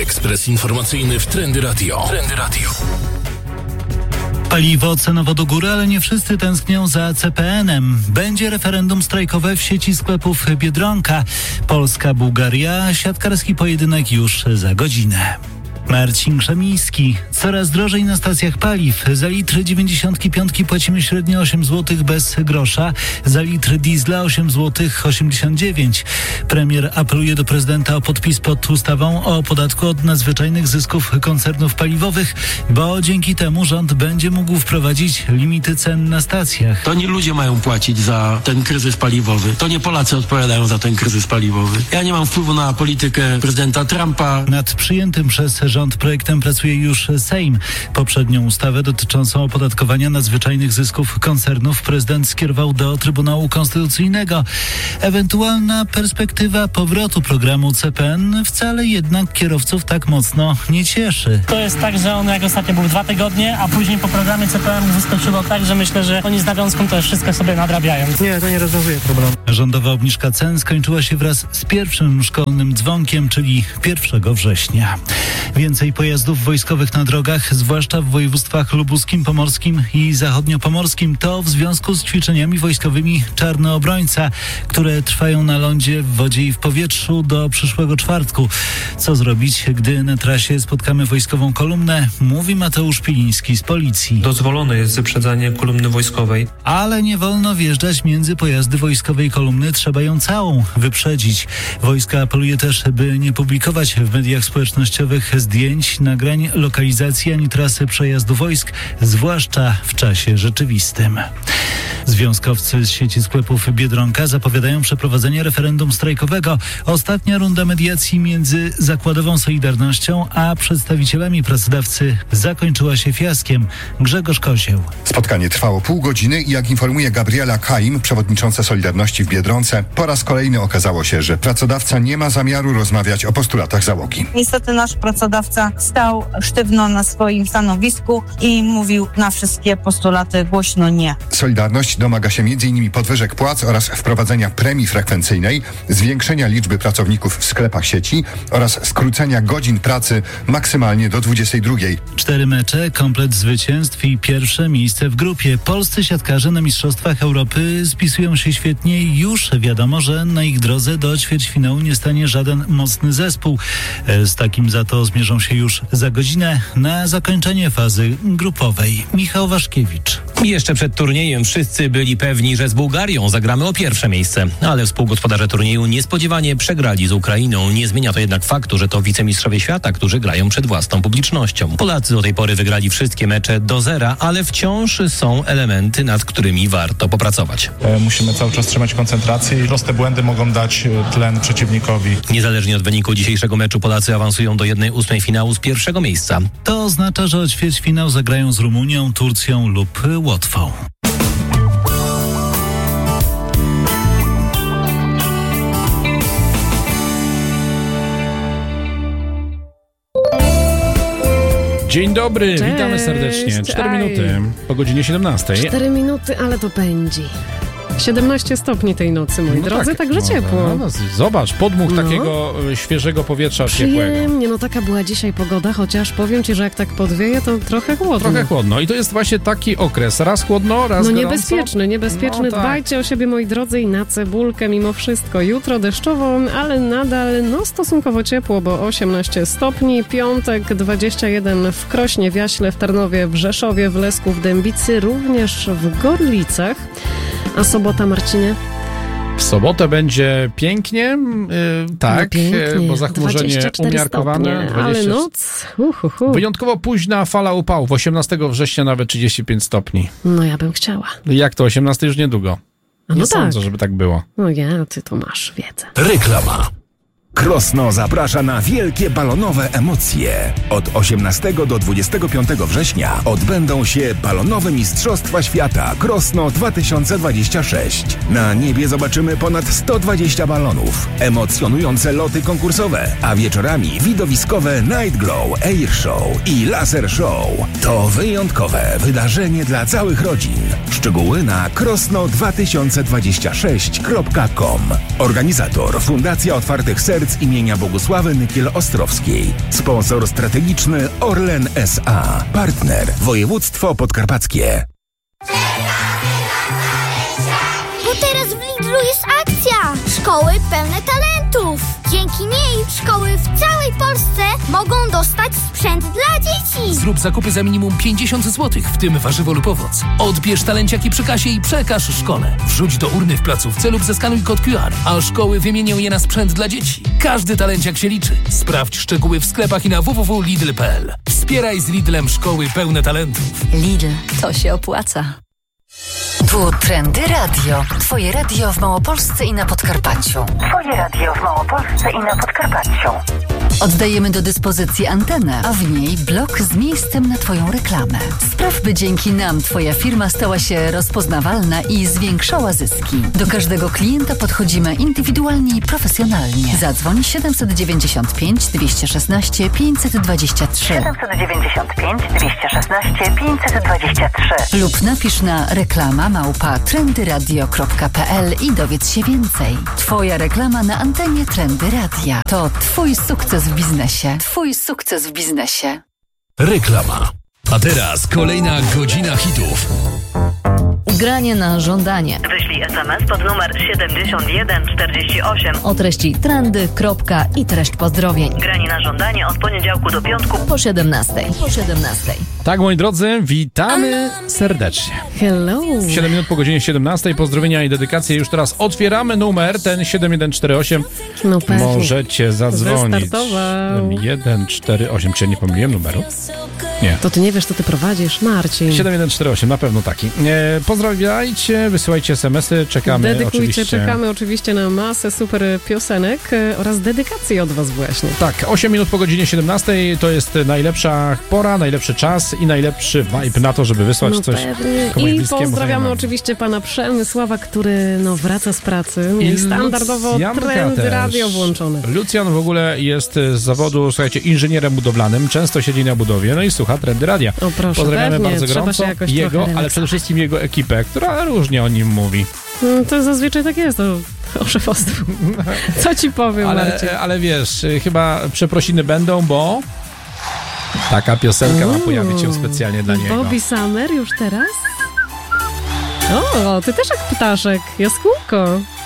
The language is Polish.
Ekspres informacyjny w Trendy Radio. Paliwo cenowo do góry, ale nie wszyscy tęsknią za CPN-em. Będzie referendum strajkowe w sieci sklepów Biedronka. Polska-Bułgaria, siatkarski pojedynek już za godzinę. Marcin Krzemiński. Coraz drożej na stacjach paliw. Za litr 95 płacimy średnio 8 zł bez grosza. Za litr diesla 8 zł 89. Premier apeluje do prezydenta o podpis pod ustawą o podatku od nadzwyczajnych zysków koncernów paliwowych, bo dzięki temu rząd będzie mógł wprowadzić limity cen na stacjach. To nie ludzie mają płacić za ten kryzys paliwowy. To nie Polacy odpowiadają za ten kryzys paliwowy. Ja nie mam wpływu na politykę prezydenta Trumpa. Nad przyjętym przez rząd projektem pracuje już Sejm. Poprzednią ustawę dotyczącą opodatkowania nadzwyczajnych zysków koncernów prezydent skierował do Trybunału Konstytucyjnego. Ewentualna perspektywa powrotu programu CPN wcale jednak kierowców tak mocno nie cieszy. To jest tak, że on jak ostatnio był 2 tygodnie, a później po programie CPN wyskoczyło tak, że myślę, że oni z nawiązką to wszystko sobie nadrabiają. Nie, to nie rozwiązuje problemu. Rządowa obniżka cen skończyła się wraz z pierwszym szkolnym dzwonkiem, czyli 1 września. Więcej pojazdów wojskowych na drogach, zwłaszcza w województwach lubuskim, pomorskim i zachodniopomorskim, to w związku z ćwiczeniami wojskowymi Czarnoobrońca, które trwają na lądzie, w wodzie i w powietrzu do przyszłego czwartku. Co zrobić, gdy na trasie spotkamy wojskową kolumnę? Mówi Mateusz Piliński z Policji. Dozwolone jest wyprzedzanie kolumny wojskowej. Ale nie wolno wjeżdżać między pojazdy wojskowej kolumny, trzeba ją całą wyprzedzić. Wojska apeluje też, by nie publikować w mediach społecznościowych zdjęć, nagrań, lokalizacji ani trasy przejazdu wojsk, zwłaszcza w czasie rzeczywistym. Związkowcy z sieci sklepów Biedronka zapowiadają przeprowadzenie referendum strajkowego. Ostatnia runda mediacji między zakładową Solidarnością a przedstawicielami pracodawcy zakończyła się fiaskiem. Grzegorz Kozieł. Spotkanie trwało pół godziny i jak informuje Gabriela Kaim, przewodnicząca Solidarności w Biedronce, po raz kolejny okazało się, że pracodawca nie ma zamiaru rozmawiać o postulatach załogi. Niestety nasz pracodawca stał sztywno na swoim stanowisku i mówił na wszystkie postulaty głośno nie. Solidarność domaga się m.in. podwyżek płac oraz wprowadzenia premii frekwencyjnej, zwiększenia liczby pracowników w sklepach sieci oraz skrócenia godzin pracy maksymalnie do 22. 4 mecze, komplet zwycięstw i pierwsze miejsce w grupie. Polscy siatkarze na Mistrzostwach Europy spisują się świetnie i już wiadomo, że na ich drodze do ćwierćfinału nie stanie żaden mocny zespół. Z takim za to zmierzą się już za godzinę na zakończenie fazy grupowej. Michał Waszkiewicz. Jeszcze przed turniejem wszyscy byli pewni, że z Bułgarią zagramy o pierwsze miejsce, ale współgospodarze turnieju niespodziewanie przegrali z Ukrainą. Nie zmienia to jednak faktu, że to wicemistrzowie świata, którzy grają przed własną publicznością. Polacy do tej pory wygrali wszystkie mecze do 0, ale wciąż są elementy, nad którymi warto popracować. Musimy cały czas trzymać koncentrację i proste błędy mogą dać tlen przeciwnikowi. Niezależnie od wyniku dzisiejszego meczu Polacy awansują do 1/8 finału z pierwszego miejsca. To oznacza, że o ćwierćfinał zagrają z Rumunią, Turcją lub Łotwą. Dzień dobry, Cześć, witamy serdecznie. 4 minuty po godzinie 17. 4 minuty, ale to pędzi. 17 stopni tej nocy, moi drodzy, także ciepło. Zobacz, podmuch takiego świeżego powietrza ciepłego. Przyjemnie, taka była dzisiaj pogoda, chociaż powiem ci, że jak tak podwieje, to trochę chłodno. Trochę chłodno i to jest właśnie taki okres, raz chłodno, raz gorąco. Niebezpieczny. Dbajcie o siebie, moi drodzy, i na cebulkę mimo wszystko. Jutro deszczowo, ale nadal stosunkowo ciepło, bo 18 stopni, piątek 21 w Krośnie, w Jaśle, w Tarnowie, w Rzeszowie, w Lesku, w Dębicy, również w Gorlicach. A sobota, Marcinie? W sobotę będzie pięknie, bo zachmurzenie umiarkowane. Stopnie, ale noc. Wyjątkowo późna fala upałów, 18 września nawet 35 stopni. No ja bym chciała. Jak to, 18 już niedługo? Nie sądzę, żeby tak było. Ty tu masz wiedzę. Reklama. Krosno zaprasza na wielkie balonowe emocje. Od 18 do 25 września odbędą się balonowe Mistrzostwa Świata Krosno 2026. Na niebie zobaczymy ponad 120 balonów, emocjonujące loty konkursowe, a wieczorami widowiskowe Night Glow, Air Show i Laser Show. To wyjątkowe wydarzenie dla całych rodzin. Szczegóły na krosno2026.com. Organizator Fundacja Otwartych Serc serc imienia Bogusławy Nykiel-Ostrowskiej. Sponsor strategiczny Orlen S.A. Partner Województwo Podkarpackie. Bo teraz w Lidlu jest akcja! Szkoły pełne talentów! Dzięki niej szkoły w całej Polsce mogą dostać sprzęt dla dzieci! Zrób zakupy za minimum 50 zł, w tym warzywo lub owoc. Odbierz talenciaki przy kasie i przekaż szkole. Wrzuć do urny w placówce lub zeskanuj kod QR, a szkoły wymienią je na sprzęt dla dzieci. Każdy talenciak się liczy. Sprawdź szczegóły w sklepach i na www.lidl.pl. Wspieraj z Lidlem szkoły pełne talentów. Lidl, to się opłaca. Tu Trendy Radio. Twoje radio w Małopolsce i na Podkarpaciu. Twoje radio w Małopolsce i na Podkarpaciu. Oddajemy do dyspozycji antenę, a w niej blok z miejscem na Twoją reklamę. Spraw, by dzięki nam Twoja firma stała się rozpoznawalna i zwiększała zyski. Do każdego klienta podchodzimy indywidualnie i profesjonalnie. Zadzwoń 795 216 523 795 216 523 lub napisz na reklama@trendyradio.pl i dowiedz się więcej. Twoja reklama na antenie Trendy Radia. To Twój sukces w biznesie. Twój sukces w biznesie. Reklama. A teraz kolejna godzina hitów. Granie na żądanie. Wyślij SMS pod numer 7148 o treści trendy, kropka i treść pozdrowień. Granie na żądanie od poniedziałku do piątku po 17. Tak, moi drodzy, witamy serdecznie. Hello. 7 minut po godzinie 17. Pozdrowienia i dedykacje. Już teraz otwieramy numer, ten 7148. No pewnie. Możecie zadzwonić. 148. Czy ja nie pomyliłem numeru? Nie. To ty nie wiesz, to ty prowadzisz, Marcin. 7148, na pewno taki. Pozdrawiajcie, wysyłajcie SMS-y, czekamy Dedykujcie, oczywiście. czekamy oczywiście na masę super piosenek oraz dedykacji od was właśnie. Tak, 8 minut po godzinie 17 to jest najlepsza pora, najlepszy czas i najlepszy vibe na to, żeby wysłać coś komuś I bliskiemu. pozdrawiamy oczywiście pana Przemysława, który wraca z pracy i standardowo Trendy Radio włączone. Lucjan w ogóle jest z zawodu, słuchajcie, inżynierem budowlanym, często siedzi na budowie, no i słucha Trendy Radia. O proszę, pozdrawiamy pewnie, bardzo gorąco jego, ale przede wszystkim jego ekipę, która różnie o nim mówi. To zazwyczaj tak jest, o szefostwo. Co ci powiem, Marcin? Ale wiesz, chyba przeprosiny będą, bo taka piosenka ma pojawić się specjalnie dla niego. Bobby Summer już teraz? O, ty też jak ptaszek, jaskółko.